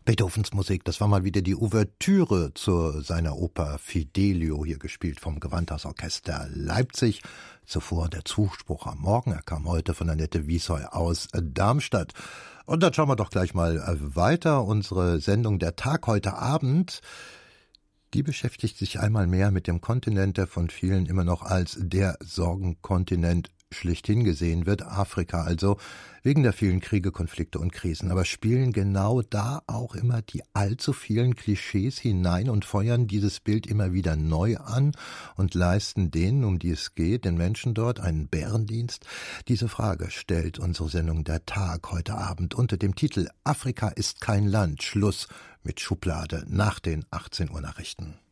Beethovens Musik, das war mal wieder die Ouvertüre zu seiner Oper Fidelio, hier gespielt vom Gewandhausorchester Leipzig. Zuvor der Zuspruch am Morgen, er kam heute von Annette Wiesheu aus Darmstadt. Und dann schauen wir doch gleich mal weiter. Unsere Sendung Der Tag heute Abend, die beschäftigt sich einmal mehr mit dem Kontinent, der von vielen immer noch als der Sorgenkontinent schlechthin gesehen wird, Afrika also, wegen der vielen Kriege, Konflikte und Krisen. Aber spielen genau da auch immer die allzu vielen Klischees hinein und feuern dieses Bild immer wieder neu an und leisten denen, um die es geht, den Menschen dort, einen Bärendienst? Diese Frage stellt unsere Sendung Der Tag heute Abend unter dem Titel Afrika ist kein Land. Schluss mit Schublade nach den 18 Uhr Nachrichten.